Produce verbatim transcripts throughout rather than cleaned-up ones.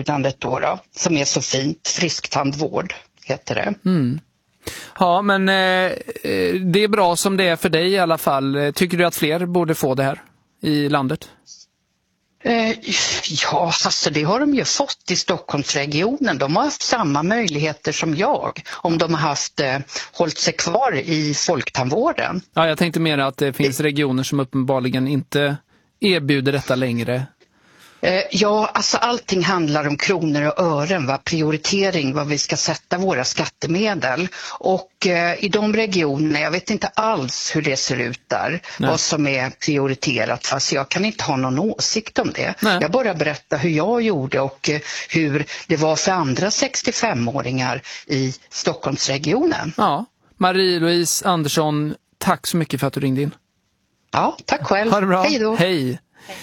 erbjudandet då, då som är så fint. Frisktandvård heter det. Mm. Ja, men eh, det är bra som det är för dig i alla fall. Tycker du att fler borde få det här i landet? Eh, ja, alltså det har de ju fått i Stockholmsregionen. De har haft samma möjligheter som jag om de har haft eh, hållit sig kvar i folktandvården. Ja, jag tänkte mer att det finns regioner som uppenbarligen inte erbjuder detta längre. Eh, ja, alltså allting handlar om kronor och ören, va? Prioritering, vad vi ska sätta våra skattemedel. Och eh, i de regionerna, jag vet inte alls hur det ser ut där, Nej. vad som är prioriterat. Fast jag kan inte ha någon åsikt om det. Nej. Jag bara berättar hur jag gjorde och eh, hur det var för andra sextiofemåringar i Stockholmsregionen. Ja, Marie-Louise Andersson, tack så mycket för att du ringde in. Ja, tack själv. Ha det bra. Hej då. Hej.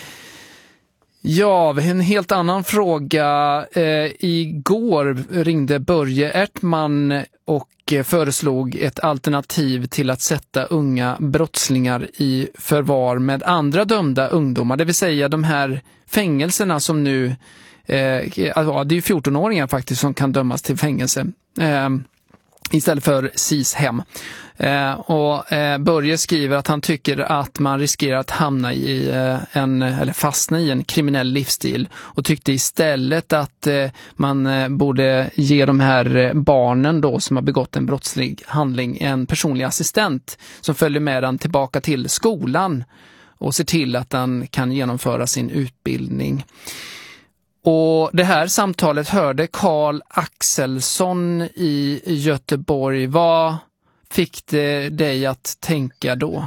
Ja, en helt annan fråga. Eh, igår ringde Börje Ärtman och föreslog ett alternativ till att sätta unga brottslingar i förvar med andra dömda ungdomar. Det vill säga de här fängelserna som nu, eh, ja, det är ju fjortonåringar faktiskt som kan dömas till fängelse. Eh, istället för S I S-hem. Eh, och eh, Börje skriver att han tycker att man riskerar att hamna i eh, en, eller fastna i en kriminell livsstil, och tyckte istället att eh, man eh, borde ge de här barnen då som har begått en brottslig handling en personlig assistent som följer med den tillbaka till skolan och ser till att den kan genomföra sin utbildning. Och det här samtalet hörde Karl Axelsson i Göteborg. Vad fick det dig att tänka då?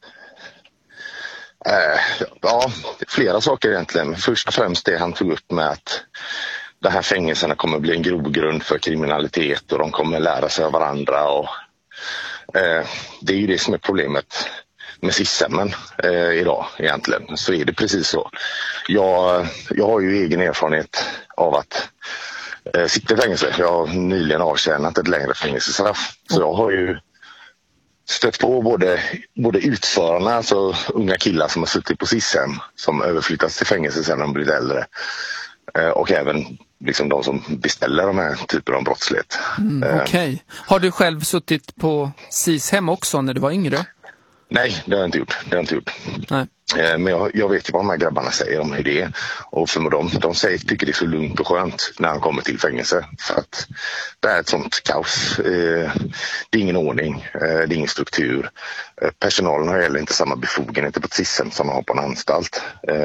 Äh, ja, flera saker egentligen. Först och främst det han tog upp med att de här fängelserna kommer bli en grogrund för kriminalitet och de kommer lära sig av varandra. Och, eh, det är ju det som är problemet med S I S-hemmen eh, idag egentligen. Så är det precis så. Jag, jag har ju egen erfarenhet av att eh, sitta i fängelse. Jag har nyligen avtjänat ett längre fängelsestraff. Så jag har ju stött på både, både utförarna, alltså unga killar som har suttit på S I S-hem som överflyttats till fängelse sedan de blivit äldre. Eh, och även liksom de som beställer de här typer av brottslighet. Mm, Okej. Okay. Har du själv suttit på S I S-hem också när du var yngre? Nej, det har jag inte gjort. Det har jag inte gjort. Nej. Men jag, jag vet ju vad de här grabbarna säger om hur det är. Och för dem, de säger, tycker det är så lugnt och skönt när han kommer till fängelse. För att det är ett sånt kaos. Det är ingen ordning. Det är ingen struktur. Personalen har heller inte samma befogenheter på ett S I S-hem som man har på en anstalt.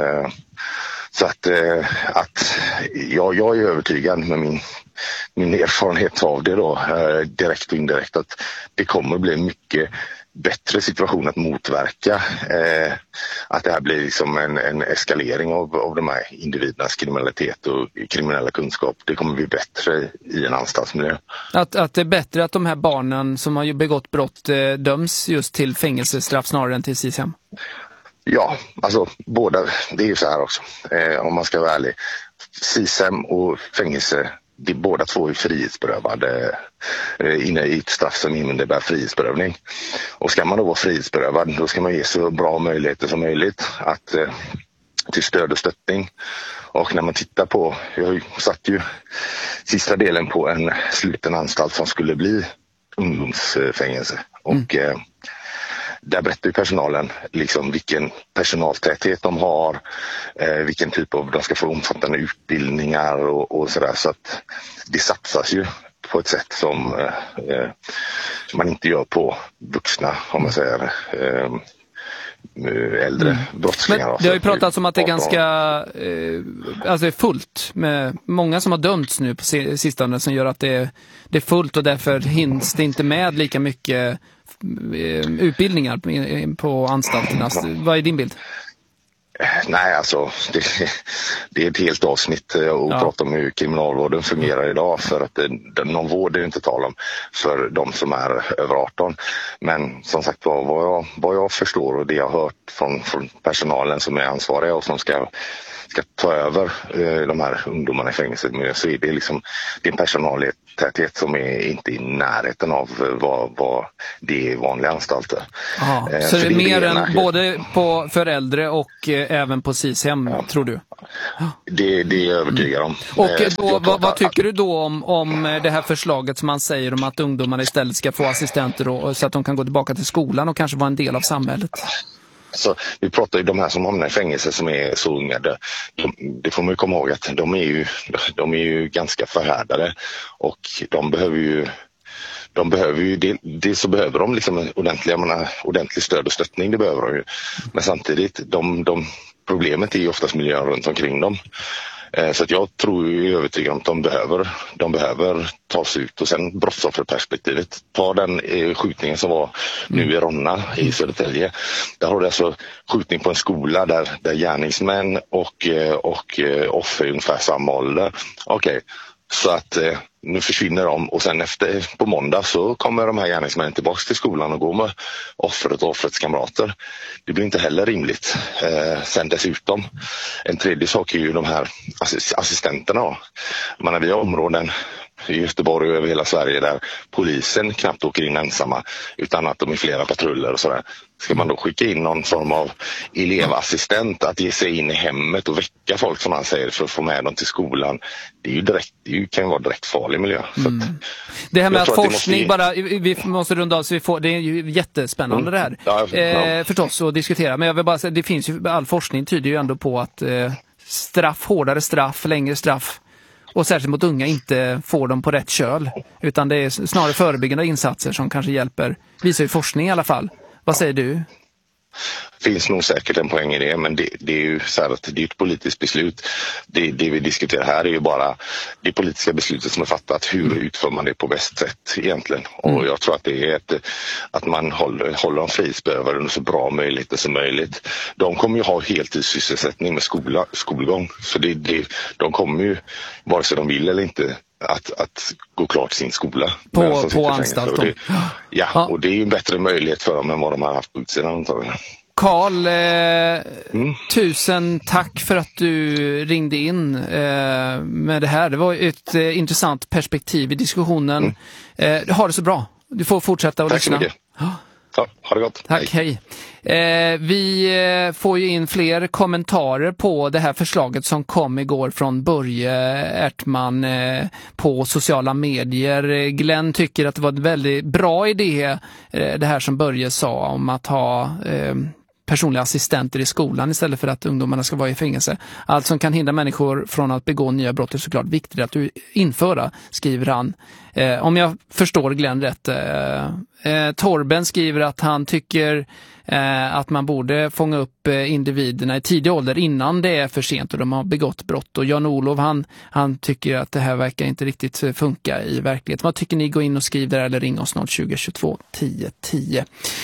Så att, att ja, jag är övertygad med min, min erfarenhet av det då, direkt och indirekt, att det kommer bli mycket bättre situation att motverka eh, att det här blir liksom en, en eskalering av, av de här individernas kriminalitet och kriminella kunskap. Det kommer bli bättre i en anstaltsmiljö. Att, att det är bättre att de här barnen som har begått brott eh, döms just till fängelsestraff snarare än till S I S-hem? Ja, alltså båda. Det är ju så här också. Eh, om man ska vara ärlig. S I S-hem och fängelse, de båda två är frihetsberövade eh, inne i ett straff som innebär frihetsberövning. Och ska man då vara frihetsberövad, då ska man ge så bra möjligheter som möjligt att, eh, till stöd och stöttning. Och när man tittar på, jag satt ju sista delen på en sluten anstalt som skulle bli ungdomsfängelse. Och mm. eh, där berättar ju personalen liksom vilken personaltäthet de har, eh, vilken typ av, de ska få omfattande utbildningar och, och sådär. Så att det satsas ju på ett sätt som eh, man inte gör på vuxna, om man säger, eh, äldre mm. brottslingar. Men det har ju pratats om att det är ganska eh, alltså fullt med många som har dömts nu på sistone, som gör att det, det är fullt och därför hinns det inte med lika mycket utbildningar på anstalterna. Vad är din bild? Nej, alltså det, det är ett helt avsnitt att ja. prata om hur kriminalvården fungerar idag, för att det, någon vård är inte tal om för de som är över arton. Men som sagt, vad jag, vad jag förstår och det jag har hört från, från personalen som är ansvariga och som ska ska ta över eh, de här ungdomarna i fängelset, men så är det liksom det är en personaltäthet som är inte i närheten av vad, vad det är vanliga anstalter. Aha, eh, så det är det mer är än både på för äldre och eh, även på SIS-hem, ja. Tror du? Det, det är jag övertygad om. Och eh, då, vad, vad tycker du då om, om det här förslaget som man säger om att ungdomarna istället ska få assistenter då, så att de kan gå tillbaka till skolan och kanske vara en del av samhället? Så vi pratar ju de här som hamnar i fängelse som är så unga, det, de, det får man ju komma ihåg att de är ju, de är ju ganska förhärdade och de behöver ju de behöver ju, det, det så behöver de liksom en ordentlig, jag menar, ordentlig stöd och stöttning, det behöver de ju. Men samtidigt, de, de, problemet är ju oftast miljön runt omkring dem. Så att jag tror ju övertygad om att de behöver, de behöver tas ut. Och sen brottsofferperspektivet. Ta den eh, skjutningen som var nu i Ronna i Södertälje. Där har du alltså skjutning på en skola där, där gärningsmän och, och eh, offer är ungefär samma ålder. Okej, okay. Så att eh, nu försvinner de och sen efter på måndag så kommer de här gärningsmännen tillbaka till skolan och går med offret och offrets kamrater. Det blir inte heller rimligt. Eh, sen dessutom, en tredje sak är ju de här assistenterna. Man har vi har områden i Göteborg och över hela Sverige där polisen knappt åker in ensamma utan att de är flera patruller och sådär. Ska man då skicka in någon form av elevassistent att ge sig in i hemmet och väcka folk som man säger för att få med dem till skolan, det är ju direkt, det är ju, kan ju vara direkt farlig miljö. Mm. Så att, det här med att forskning måste... bara, vi måste runda av så vi får, det är ju jättespännande mm. det här. Ja, ja. Eh, förstås att diskutera, men jag vill bara säga, det finns ju, all forskning tyder ju ändå på att eh, straff, hårdare straff, längre straff och särskilt mot unga inte får dem på rätt köl, utan det är snarare förebyggande insatser som kanske hjälper, visar ju forskning i alla fall. Vad säger du? Finns nog säkert en poäng i det, men det, det är ju så här att det är ett politiskt beslut. Det, det vi diskuterar här är ju bara det politiska beslutet som är fattat. Hur utför man det på bäst sätt egentligen? Och mm. jag tror att det är ett, att man håller, håller dem frihetsberövade under så bra möjligheter som möjligt. De kommer ju ha heltidssysselsättning med skola, skolgång. Så det, det, de kommer ju, vare sig de vill eller inte, Att, att gå klart sin skola. På, på anstalt. Det, ja, ja, och det är ju en bättre möjlighet för dem än vad de har haft på utsidan antagligen. Karl, eh, mm. tusen tack för att du ringde in eh, med det här. Det var ett eh, intressant perspektiv i diskussionen. Mm. Eh, ha det så bra. Du får fortsätta att tack lyssna. Så mycket. Ja, ha det gott. Tack, hej. hej. Eh, vi eh, får ju in fler kommentarer på det här förslaget som kom igår från Börje Ärtman eh, på sociala medier. Glenn tycker att det var en väldigt bra idé, eh, det här som Börje sa om att ha eh, personliga assistenter i skolan istället för att ungdomarna ska vara i fängelse. Allt som kan hindra människor från att begå nya brott är såklart viktigt att du införa, skriver han. Eh, om jag förstår Glenn rätt. Eh, eh, Torben skriver att han tycker eh, att man borde fånga upp eh, individerna i tidig ålder innan det är för sent och de har begått brott. Och Jan-Olov han, han tycker att det här verkar inte riktigt funka i verkligheten. Vad tycker ni? Gå in och skriv där eller ring oss noll tjugo, tjugotvå, tio, tio.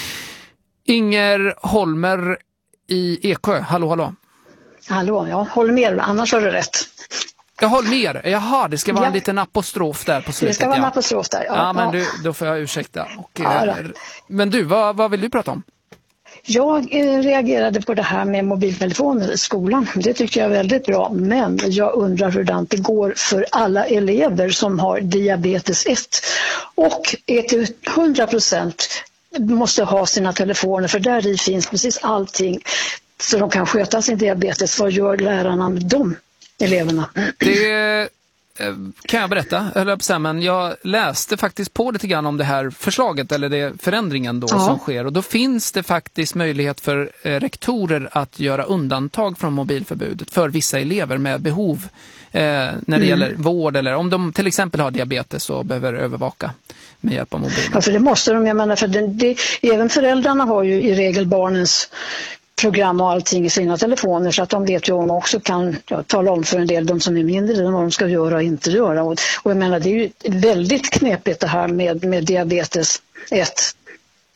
Inger Holmer i Eksjö. Hallå, hallå. Hallå, ja. Håll med, annars har du rätt. Jag håller med. Jaha, det ska vara ja. en liten apostrof där på slutet. Det ska vara ja. en apostrof där, ja. Ja, men ja. Du, då får jag ursäkta. Och, ja, eh, men du, vad, vad vill du prata om? Jag eh, reagerade på det här med mobiltelefoner i skolan. Det tycker jag är väldigt bra. Men jag undrar hur det går för alla elever som har diabetes ett. Och är till hundra procent måste ha sina telefoner, för där i finns precis allting så de kan sköta sin diabetes. Vad gör lärarna med de eleverna? Det kan jag berätta, men jag läste faktiskt på lite grann om det här förslaget eller det förändringen då ja. som sker, och då finns det faktiskt möjlighet för rektorer att göra undantag från mobilförbudet för vissa elever med behov eh, när det mm. gäller vård, eller om de till exempel har diabetes och behöver övervaka med hjälp av mobilen. Ja, för det måste de, jag menar, för det, det, även föräldrarna har ju i regel barnens program och allting i sina telefoner, så att de vet ju om de också kan ja, tala om för en del, de som är mindre, vad de ska göra och inte göra. Och, och jag menar, det är ju väldigt knepigt det här med, med diabetes ett.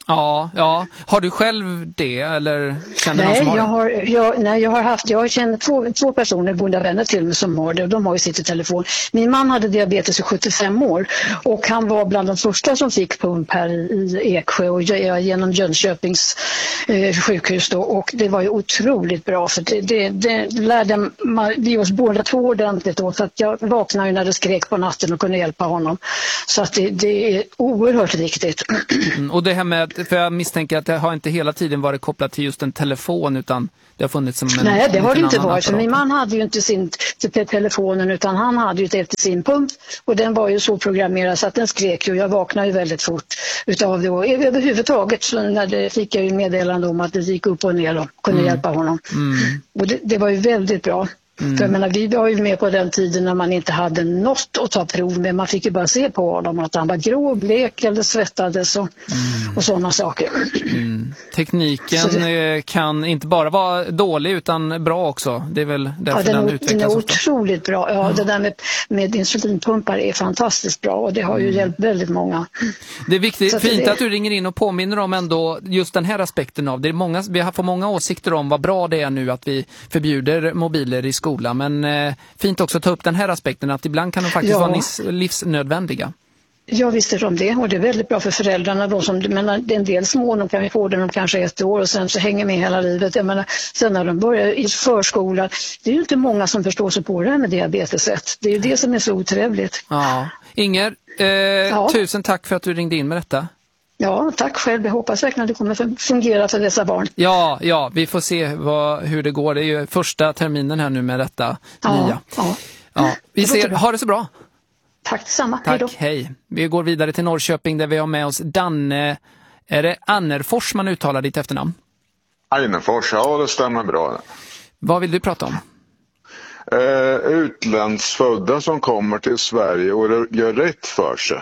Ja, ja. Har du själv det eller känner någon Nej, som har jag det? har, jag, nej, jag har haft, jag känner två, två personer, goda vänner till mig som har det, och de har ju sitt i telefon. Min man hade diabetes i sjuttiofem år och han var bland de första som fick pump här i, i Eksjö och genom Jönköpings eh, sjukhus då, och det var ju otroligt bra för det, det, det lärde man, vi oss båda två ordentligt då, så att jag vaknade ju när det skrek på natten och kunde hjälpa honom. Så att det, det är oerhört viktigt. Mm, och det här med, för jag misstänker att det har inte hela tiden varit kopplat till just en telefon utan det har funnits som en... Nej, det har det inte varit. För min man hade ju inte sin till telefonen utan han hade ju ett Eftersin-pump och den var ju så programmerad så att den skrek ju. Jag vaknade ju väldigt fort utav det och överhuvudtaget så när det fick jag ju meddelande om att det gick upp och ner och kunde mm. hjälpa honom. Mm. Och det, det var ju väldigt bra. Mm. För jag menar, vi var ju med på den tiden när man inte hade något att ta prov med. Man fick ju bara se på honom att han var grå, blek eller svettades och, mm. och sådana saker. Mm. Tekniken det, kan inte bara vara dålig utan bra också. Det är väl därför ja, den, den utvecklas. Den är ofta. Otroligt bra. Ja, mm. Det där med, med insulinpumpar är fantastiskt bra och det har ju mm. hjälpt väldigt många. Det är viktigt, att fint det, att du ringer in och påminner om ändå just den här aspekten av det. Är många, vi har fått många åsikter om vad bra det är nu att vi förbjuder mobiler i skolan. Men eh, fint också att ta upp den här aspekten att ibland kan de faktiskt ja. vara nis- livsnödvändiga. Jag visste om det och det är väldigt bra för föräldrarna. De som, men en del små de kan vi få den om kanske ett år och sen så hänger med hela livet. Jag menar, sen när de börjar i förskolan, det är ju inte många som förstår sig på det här med diabeteset. Det är ju det som är så otrevligt. Ja. Inger, eh, ja. tusen tack för att du ringde in med detta. Ja, tack själv. Jag hoppas verkligen att det kommer fungera för dessa barn. Ja, ja, vi får se vad, hur det går. Det är ju första terminen här nu med detta ja, nya. Ja. Ja, vi ser, ha det så bra. Tack detsamma. Tack, hej, hej. Vi går vidare till Norrköping där vi har med oss Danne. Är det Annerfors man uttalar ditt efternamn? Annerfors, ja det stämmer bra. Vad vill du prata om? Uh, utlandsfödda som kommer till Sverige och gör rätt för sig.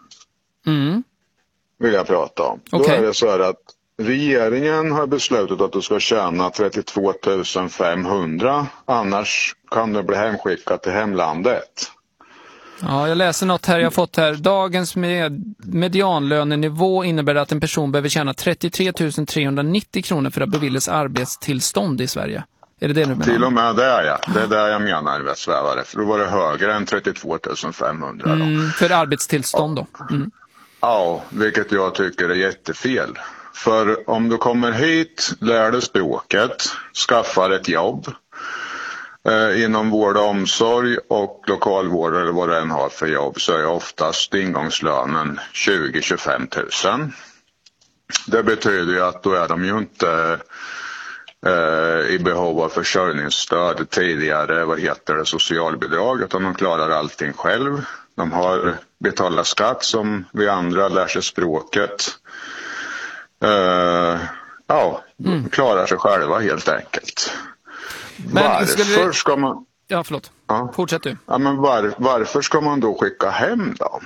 Mm. Vill jag prata om. Okay. Då är det så här att regeringen har beslutat att du ska tjäna trettiotvå tusen femhundra, annars kan du bli hemskickad till hemlandet. Ja, jag läser något här jag har fått här. Dagens med medianlönenivå innebär att en person behöver tjäna trettiotre tusen trehundranittio kronor för att beviljas arbetstillstånd i Sverige. Är det det du menar? Till och med det, ja. Det är det jag menar, västsvävare. För då var det högre än trettiotvå tusen femhundra. Då. Mm, för arbetstillstånd då? Mm. Ja, vilket jag tycker är jättefel. För om du kommer hit, lär dig språket, skaffar ett jobb eh, inom vård och omsorg och lokalvård eller vad du än har för jobb, så är oftast ingångslönen tjugo till tjugofem tusen. Det betyder ju att då är de ju inte eh, i behov av försörjningsstöd tidigare, vad heter det, socialbidrag, utan de klarar allting själv. De har betalat skatt som vi andra, lär sig språket. Uh, ja, mm. klarar sig själva helt enkelt. Men varför skulle... ska man... Ja, förlåt. Ja. Fortsätt du. Ja, men var... varför ska man då skicka hem dem?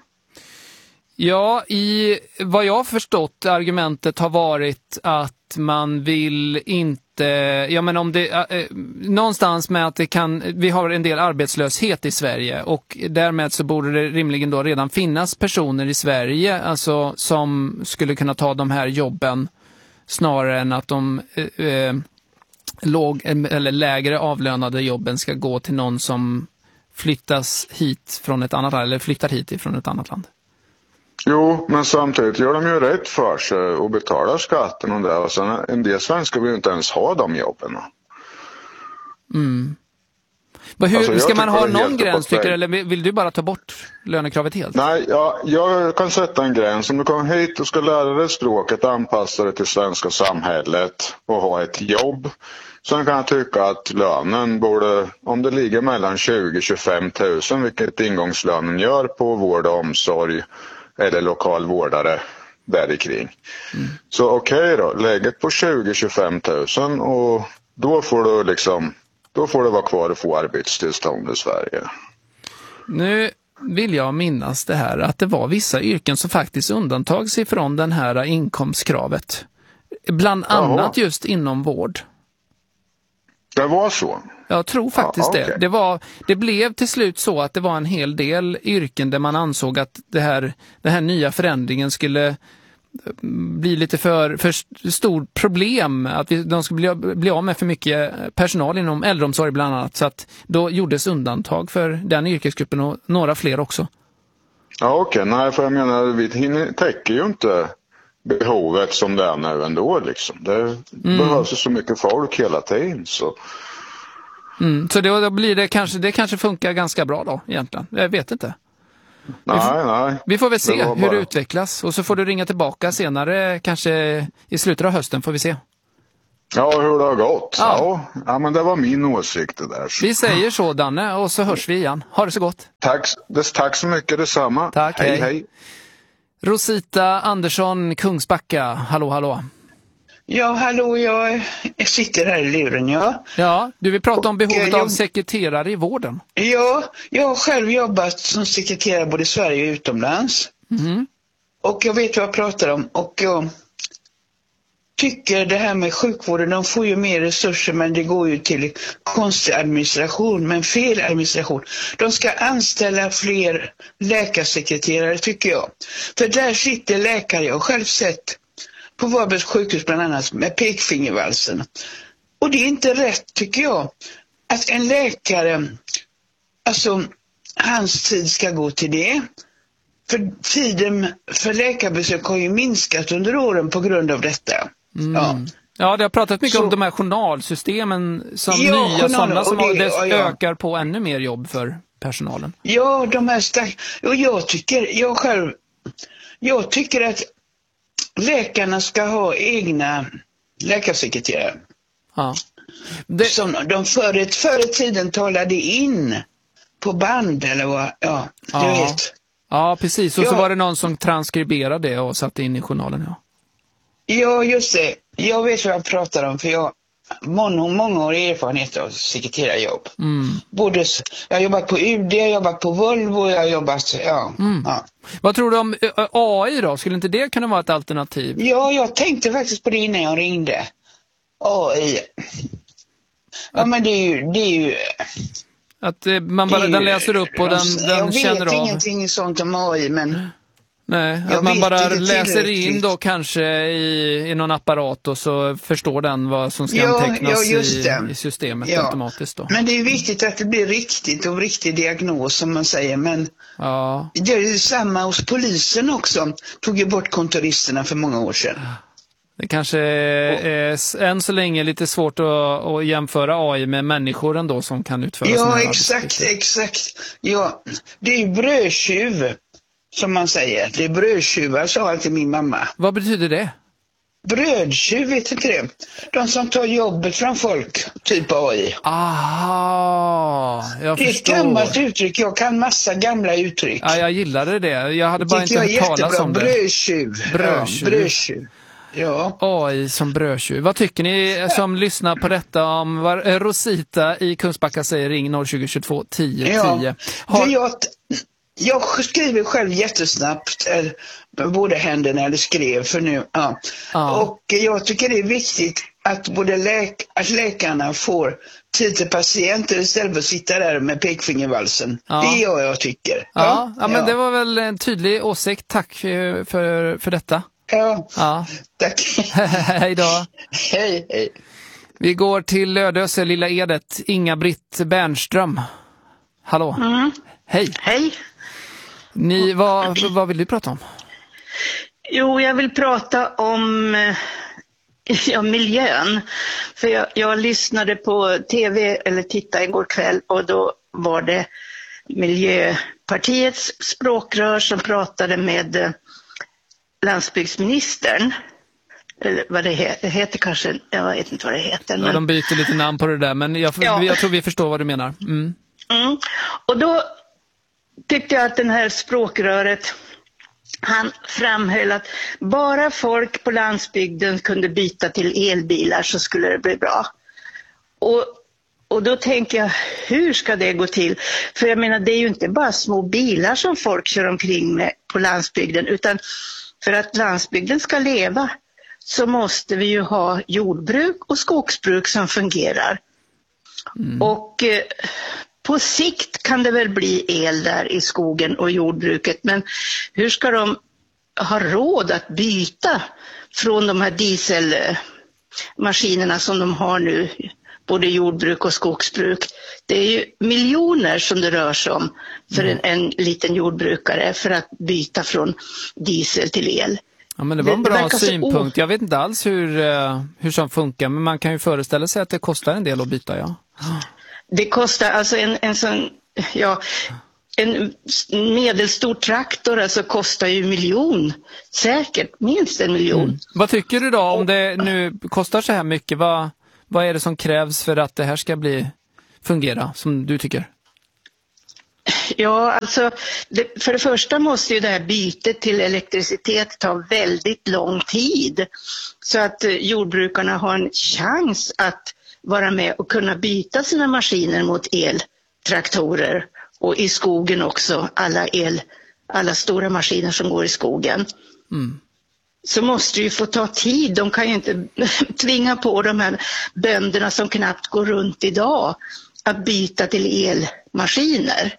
Ja, i vad jag har förstått argumentet har varit att man vill inte, ja men om det, eh, någonstans med att det kan, vi har en del arbetslöshet i Sverige och därmed så borde det rimligen då redan finnas personer i Sverige alltså som skulle kunna ta de här jobben snarare än att de eh, eh, låg eller lägre avlönade jobben ska gå till någon som flyttas hit från ett annat land eller flyttar hit från ett annat land. Jo, men samtidigt gör de ju rätt för sig och betalar skatten och det. Och sen en del svenskar vill ju inte ens ha de jobben. Mm. Men hur, alltså, ska man ha någon gräns tycker du, eller vill du bara ta bort lönekravet helt? Nej, ja, jag kan sätta en gräns. Om du kommer hit och ska lära dig språket, anpassa dig till svenska samhället och ha ett jobb. Sen kan jag tycka att lönen borde, om det ligger mellan tjugo till tjugofem tusen, vilket ingångslönen gör på vård och omsorg eller lokalvårdare där i kring. Mm. Så okej okay då, läget på tjugo till tjugofem tusen och då får du liksom, då får du vara kvar och få arbetstillstånd i Sverige. Nu vill jag minnas det här att det var vissa yrken som faktiskt undantag sig från den här inkomstkravet. Bland annat Jaha. just inom vård. Det var så? Jag tror faktiskt ja, okay. det. Det, var, det blev till slut så att det var en hel del yrken där man ansåg att det här, den här nya förändringen skulle blir lite för, för stort problem. Att vi, de ska bli, bli av med för mycket personal inom äldreomsorg bland annat. Så att då gjordes undantag för den yrkesgruppen och några fler också. Ja, okej. Okay. Nej, för jag menar, vi hinner, täcker ju inte behovet som det är nu ändå. Liksom. Det mm. behövs ju så mycket folk hela tiden. Så, mm. så då, då blir det kanske, det kanske funkar ganska bra då egentligen. Jag vet inte. Nej, vi, får, nej. vi får väl se det hur bara... det utvecklas. Och så får du ringa tillbaka senare, kanske i slutet av hösten får vi se. Ja, hur det har gått. Ja, ja. ja men det var min åsikt det där. Så. Vi säger så, Danne, och så hörs vi igen. Ha det så gott. Tack, tack så mycket, detsamma. Tack, hej, hej. hej. Rosita Andersson, Kungsbacka. Hallå, hallå. Ja, hallå, jag sitter här i luren, ja. Ja, du vill prata om behovet jag... av sekreterare i vården. Ja, jag har själv jobbat som sekreterare både i Sverige och utomlands. Mm. Och jag vet vad jag pratar om. Och jag tycker det här med sjukvården, de får ju mer resurser men det går ju till konstig administration, men fel administration. De ska anställa fler läkarsekreterare tycker jag. För där sitter läkare, jag har själv sett på Varbergs sjukhus bland annat med pekfingervalsen. Och det är inte rätt tycker jag att en läkare, alltså hans tid ska gå till det. För tiden för läkarbesök har ju minskat under åren på grund av detta. Mm. Ja. Ja, det har pratat mycket Så, om de här journalsystemen som ja, nya journal, sådana som det, det ja, ja. ökar på ännu mer jobb för personalen. Ja, de här stack... Och jag tycker, jag själv, jag tycker att läkarna ska ha egna läkarsekreterare. Ja. Det... Som de förr, förr i tiden talade in på band eller vad, ja, du ja. vet. Ja, precis. Och ja. så var det någon som transkriberade det och satte in i journalen, ja. Ja, just det. Jag vet vad jag pratar om för jag många, många år erfarenhet av sekreterarjobb. Mm. Både, jag har jobbat på U D, jag har jobbat på Volvo, jag har jobbat, ja. Mm. ja. Vad tror du om A I då? Skulle inte det kunna vara ett alternativ? Ja, jag tänkte faktiskt på det innan jag ringde. A I. Ja, men det är ju... Det är ju att eh, man bara, ju, den läser upp och den, den känner av. Jag vet ingenting sånt om A I, men... Nej, jag att man bara läser tillräckligt. in då kanske i, i någon apparat och så förstår den vad som ska ja, antecknas ja, just i, i systemet ja. automatiskt då. Men det är viktigt att det blir riktigt och riktig diagnos som man säger, men ja. det är samma hos polisen också. Tog ju bort kontoristerna för många år sedan. Det kanske är än så länge lite svårt att, att jämföra A I med människor ändå som kan utföra sådana här Ja, exakt, exakt. Ja, det är ju brödtjuv som man säger. Det är brödtjuvar, sa alltid min mamma. Vad betyder det? Brödtjuv, vet inte det? De som tar jobbet från folk, typ A I. Aha, jag det är förstår. ett gammalt uttryck. Jag kan massa gamla uttryck. Ja, jag gillade det. Jag hade bara inte jag hört talas om det. Brödtjuv. Brödtjuv. Ja, brödtjuv. Ja. A I som brödtjuv. Vad tycker ni som ja. lyssnar på detta om vad Rosita i Kungsbacka säger? Ring noll tjugo tjugotvå tio tio. Har... Jag, jag skriver själv jättesnabbt både händerna eller skrev för nu. Ja. Ja. Och jag tycker det är viktigt att både läk, att läkarna får tid till patienter istället för att sitta där med pekfingervalsen. Ja. Det är jag, jag tycker. Ja, ja. ja men ja. det var väl en tydlig åsikt. Tack för, för, för detta. Ja, ja. tack. Hej då. Hej, hej. Vi går till Lödöse, Lilla Edet. Inga-Britt Bernström. Hallå. Mm. Hej. Hej. Ni, vad, vad vill du prata om? Jo, jag vill prata om ja, miljön. För jag, jag lyssnade på tv, eller tittade igår kväll, och då var det Miljöpartiets språkrör som pratade med landsbygdsministern. Eller vad det heter, det heter kanske, jag vet inte vad det heter. Men... Ja, de byter lite namn på det där, men jag, ja. jag tror vi förstår vad du menar. Mm. Mm. Och då tyckte jag att den här språkröret, han framhöll att bara folk på landsbygden kunde byta till elbilar så skulle det bli bra. Och, och då tänker jag, hur ska det gå till? För jag menar, det är ju inte bara små bilar som folk kör omkring med på landsbygden, utan för att landsbygden ska leva så måste vi ju ha jordbruk och skogsbruk som fungerar. Mm. Och eh, på sikt kan det väl bli el där i skogen och jordbruket, men hur ska de har råd att byta från de här dieselmaskinerna som de har nu, både jordbruk och skogsbruk. Det är ju miljoner som det rör sig om för en, en liten jordbrukare för att byta från diesel till el. Ja, men det var en bra synpunkt. Jag vet inte alls hur, hur som funkar, men man kan ju föreställa sig att det kostar en del att byta, ja. Det kostar alltså en, en sån, ja, en medelstor traktor alltså kostar ju miljon, säkert minst en miljon. Mm. Vad tycker du då om det nu kostar så här mycket? Vad, vad är det som krävs för att det här ska bli fungera som du tycker? Ja, alltså det, för det första måste ju det här bytet till elektricitet ta väldigt lång tid så att eh, jordbrukarna har en chans att vara med och kunna byta sina maskiner mot eltraktorer, och i skogen också alla el, alla stora maskiner som går i skogen. Mm. Så måste ju få ta tid. De kan ju inte tvinga på de här bönderna som knappt går runt idag att byta till elmaskiner.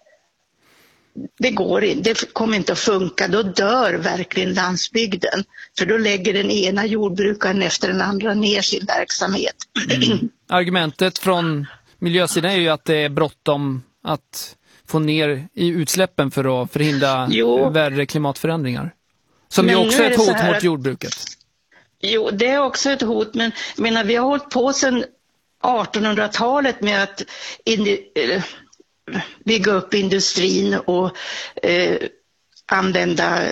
Det går inte, det kommer inte att funka. Då dör verkligen landsbygden. För då lägger den ena jordbrukaren efter den andra ner sin verksamhet. Mm. Argumentet från miljösidan är ju att det är bråttom att få ner i utsläppen för att förhindra jo. värre klimatförändringar. Som men ju också är ett hot mot att, jordbruket. Jo, det är också ett hot, men jag menar, vi har hållit på sedan artonhundratalet med att in, äh, bygga upp industrin och äh, använda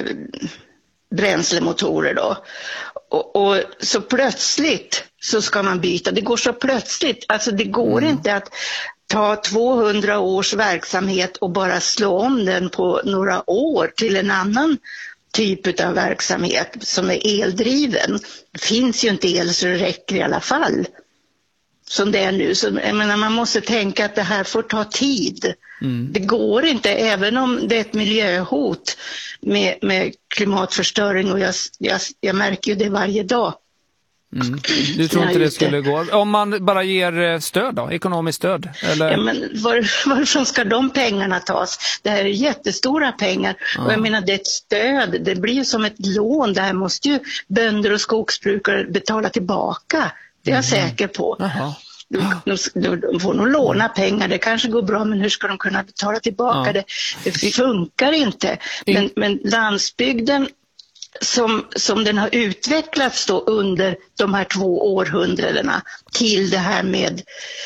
bränslemotorer då. Och, och så plötsligt så ska man byta. Det går så plötsligt. Alltså det går mm. inte att ta tvåhundra års verksamhet och bara slå om den på några år till en annan typ av verksamhet som är eldriven. Det finns ju inte el så det räcker i alla fall. Som det är nu. Så, jag menar, man måste tänka att det här får ta tid. Mm. Det går inte, även om det är ett miljöhot med, med klimatförstöring, och jag, jag, jag märker ju det varje dag. Mm. Du tror inte det skulle gå? Om man bara ger stöd då, ekonomiskt stöd? Eller? Ja, men var, varifrån ska de pengarna tas? Det här är jättestora pengar. Ja. Och jag menar, det är ett stöd, det blir ju som ett lån. Det här måste ju bönder och skogsbrukare betala tillbaka. Det är jag mm. säker på. Jaha. De, de, de får nog låna pengar, det kanske går bra, men hur ska de kunna betala tillbaka ja. det? Det funkar inte. Men, men landsbygden som, som den har utvecklats då under de här två århundradena till det här med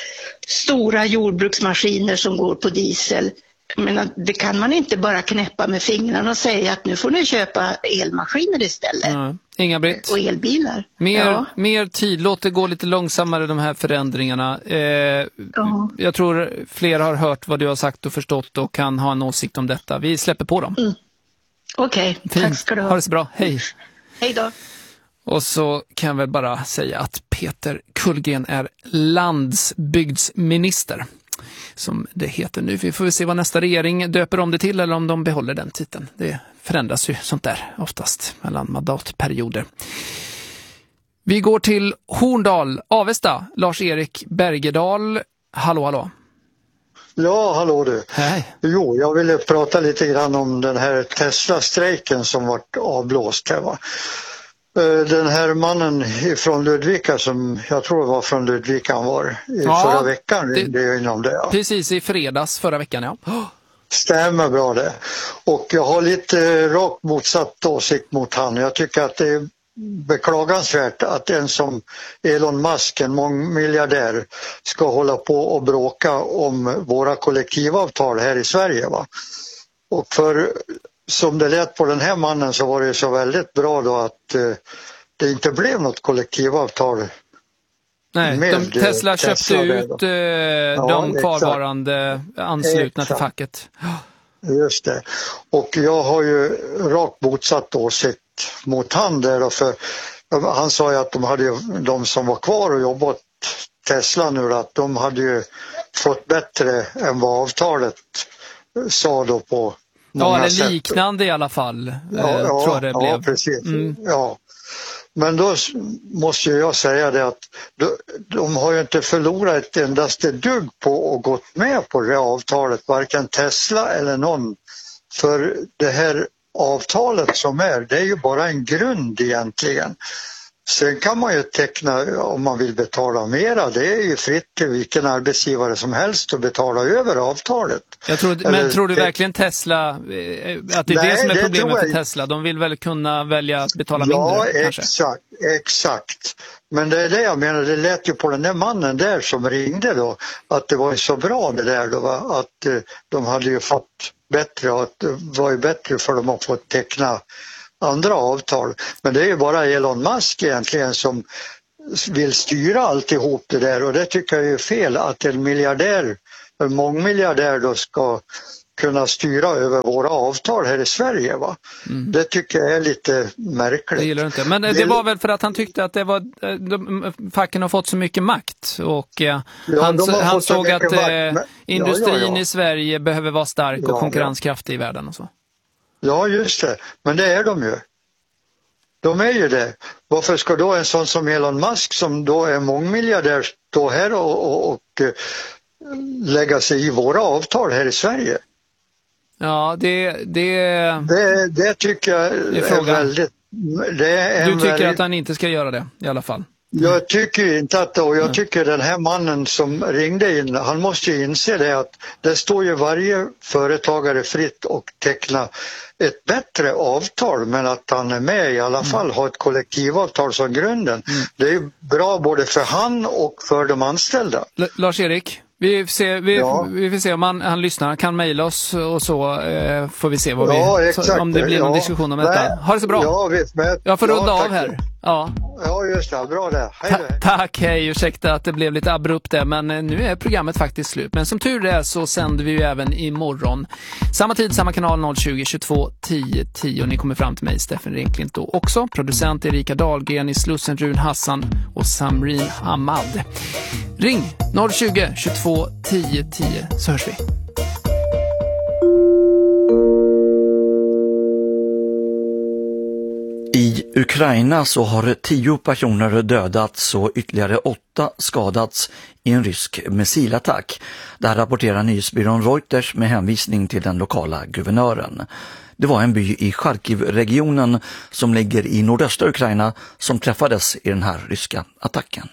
stora jordbruksmaskiner som går på diesel. Men det kan man inte bara knäppa med fingrarna och säga att nu får ni köpa elmaskiner istället. Ja. Inga-Britt. Och elbilar. Mer, ja. mer tid, låt det gå lite långsammare de här förändringarna. Eh, ja. Jag tror fler har hört vad du har sagt och förstått och kan ha en åsikt om detta. Vi släpper på dem. Mm. Okej, okay. Tack ska du ha. Ha det så bra, hej. Hej då. Och så kan jag väl bara säga att Peter Kullgren är landsbygdsminister, som det heter nu. Vi får se vad nästa regering döper om det till eller om de behåller den titeln. Det förändras ju sånt där oftast mellan mandatperioder. Vi går till Horndal, Avesta. Lars-Erik Bergedal. Hallå, hallå. Ja, hallå du. Hej. Jo, jag ville prata lite grann om den här Tesla-strejken som vart avblåst här, va. Den här mannen från Ludvika, som jag tror var från Ludvika han var i ja, förra veckan. Det, det är inom det, ja. Precis, i fredags förra veckan, ja. Stämmer bra det. Och jag har lite rakt motsatt åsikt mot han. Jag tycker att det är beklagansvärt att en som Elon Musk, en mångmiljardär, ska hålla på och bråka om våra kollektivavtal här i Sverige, va. Och för som det lät på den här mannen så var det så väldigt bra då att eh, det inte blev något kollektivavtal. Nej, med de, Tesla köpte Tesla ut eh, ja, de kvarvarande exakt. anslutna exakt. till facket. Just det. Och jag har ju rakt motsatt åsikt mot han där då, för han sa ju att de hade de som var kvar och jobbat Tesla nu, att de hade ju fått bättre än vad avtalet sa då på ja, eller liknande sätt. I alla fall. Ja, eh, ja, tror jag det ja blev. precis. Mm. Ja. Men då måste jag säga det att de, de har ju inte förlorat ett endaste dugg på att gått med på det avtalet, varken Tesla eller någon. För det här avtalet som är, det är ju bara en grund egentligen. Sen kan man ju teckna om man vill betala mera. Det är ju fritt till vilken arbetsgivare som helst att betala över avtalet. Jag tror, men Eller, tror du verkligen Tesla, att det är nej, det som är problemet för Tesla? De vill väl kunna välja att betala ja, mindre? Ja, kanske? exakt, exakt. Men det är det jag menar, det lät ju på den där mannen där som ringde då, att det var så bra det där då, va? Att uh, de hade ju fått bättre, och att det var ju bättre för dem att få teckna andra avtal. Men det är ju bara Elon Musk egentligen som vill styra alltihop det där, och det tycker jag är fel att en miljardär, en mångmiljardär då ska kunna styra över våra avtal här i Sverige, va? Mm. Det tycker jag är lite märkligt. Det gillar du inte. Men det, det var väl för att han tyckte att det var, de, facken har fått så mycket makt, och ja, han, han såg att eh, industrin ja, ja, ja. i Sverige behöver vara stark ja, och konkurrenskraftig ja. i världen och så. Ja, just det. Men det är de ju. De är ju det. Varför ska då en sån som Elon Musk, som då är mångmiljardär, stå här och, och, och lägga sig i våra avtal här i Sverige? Ja, det... Det, det, det tycker jag är, är väldigt... Det är du tycker väldigt, att han inte ska göra det i alla fall? Jag tycker inte att, och jag tycker den här mannen som ringde in, han måste ju inse det, att det står ju varje företagare fritt och teckna ett bättre avtal, men att han är med i alla fall, har ett kollektivavtal som grunden. Mm. Det är ju bra både för han och för de anställda. L- Lars-Erik, vi får se, vi, ja. vi får se om han, han lyssnar. Han kan mejla oss och så eh, får vi se vad ja, vi, exakt. så, om det blir någon ja. diskussion om detta. Ha det så bra. Ja, visst, men, jag får runda ja, av här. Ja. ja, just det. Bra det. Hej, Ta- hej. Tack, hej. Ursäkta att det blev lite abrupt där, men nu är programmet faktiskt slut. Men som tur är så sänder vi ju även imorgon. Samma tid, samma kanal, noll tjugo, tjugotvå, tio, tio. Ni kommer fram till mig, Steffen Renklint, då också. Producent Erika Dahlgren, i Slussen Run Hassan och Samrin Hamad. Ring noll tjugo, tjugotvå, tio, tio, så hörs vi. I Ukraina så har tio personer dödats och ytterligare åtta skadats i en rysk missilattack. Det här rapporterar nyhetsbyrån Reuters med hänvisning till den lokala guvernören. Det var en by i Charkiv-regionen som ligger i nordöstra Ukraina som träffades i den här ryska attacken.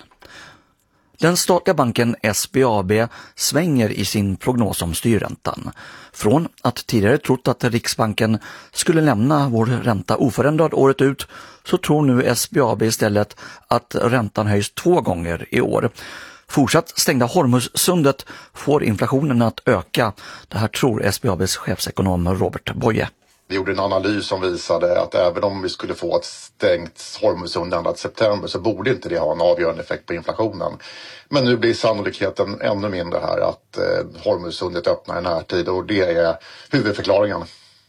Den statliga banken S B A B svänger i sin prognos om styrräntan. Från att tidigare trott att Riksbanken skulle lämna vår ränta oförändrad året ut, så tror nu S B A B istället att räntan höjs två gånger i år. Fortsatt stängda Hormuzsundet får inflationen att öka. Det här tror S B A Bs chefsekonom Robert Boye. Vi gjorde en analys som visade att även om vi skulle få ett stängt Hormuzsund ända till september så borde inte det ha en avgörande effekt på inflationen. Men nu blir sannolikheten ännu mindre här att eh, Hormuzsundet öppnar i närtid, och det är huvudförklaringen.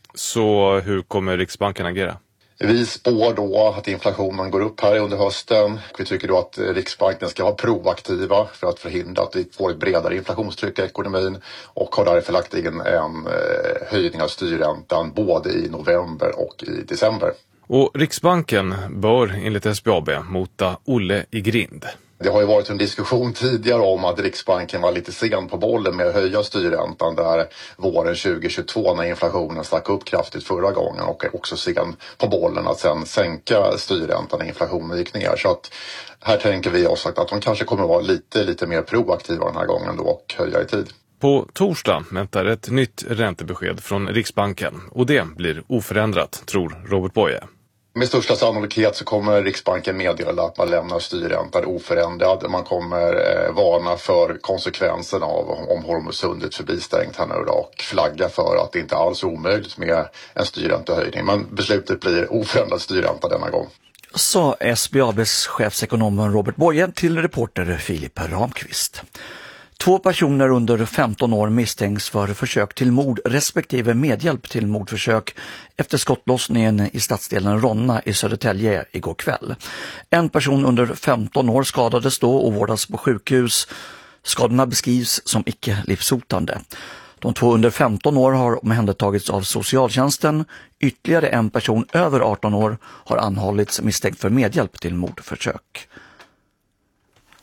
Så hur kommer Riksbanken agera? Vi spår då att inflationen går upp här under hösten. Vi tycker då att Riksbanken ska vara proaktiva för att förhindra att vi får ett bredare inflationstryck i ekonomin, och har därför lagt in en eh, höjning av styrräntan både i november och i december. Och Riksbanken bör enligt S B A B mota Olle i grind. Det har ju varit en diskussion tidigare om att Riksbanken var lite sen på bollen med att höja styrräntan där våren tjugohundratjugotvå när inflationen stack upp kraftigt förra gången, och också sen på bollen att sen sänka styrräntan när inflationen gick ner. Så att här tänker vi oss att de kanske kommer att vara lite, lite mer proaktiva den här gången då och höja i tid. På torsdag väntar ett nytt räntebesked från Riksbanken, och det blir oförändrat, tror Robert Boye. Med största sannolikhet så kommer Riksbanken meddela att man lämnar styrräntan oförändrad. Man kommer eh, varna för konsekvenserna av om Hormuzsundet förblir stängt här nu då, och flagga för att det inte alls är omöjligt med en styrräntehöjning. Men beslutet blir oförändrad styrränta denna gång. Sa S B A Bs chefsekonom Robert Boye till reporter Filip Ramqvist. Två personer under femton år misstänks för försök till mord respektive medhjälp till mordförsök efter skottlossningen i stadsdelen Ronna i Södertälje igår kväll. En person under femton år skadades då och vårdas på sjukhus. Skadorna beskrivs som icke livshotande. De två under femton år har omhändertagits av socialtjänsten. Ytterligare en person över arton år har anhållits misstänkt för medhjälp till mordförsök.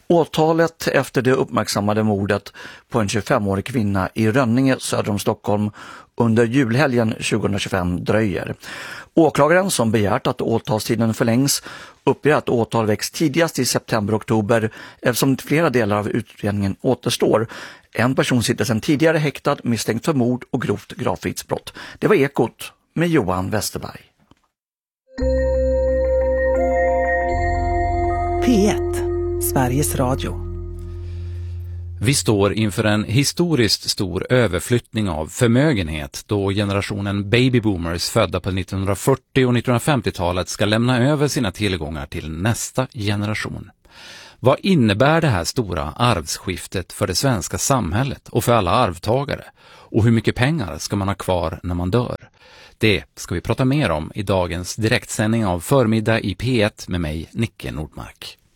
Åtalet efter det uppmärksammade mordet på en tjugofemårig kvinna i Rönninge söder om Stockholm under julhelgen tjugohundratjugofem dröjer. Åklagaren som begärt att åtalstiden förlängs uppger att åtal väcks tidigast i september-oktober eftersom flera delar av utredningen återstår. En person sitter sedan tidigare häktad misstänkt för mord och grovt gravfridsbrott. Det var Ekot med Johan Westerberg. P ett, Sveriges Radio. Vi står inför en historiskt stor överflyttning av förmögenhet då generationen babyboomers födda på nittonhundrafyrtio- och nittonhundrafemtiotalet ska lämna över sina tillgångar till nästa generation. Vad innebär det här stora arvsskiftet för det svenska samhället och för alla arvtagare? Och hur mycket pengar ska man ha kvar när man dör? Det ska vi prata mer om i dagens direktsändning av Förmiddag i P ett med mig, Nicke Nordmark.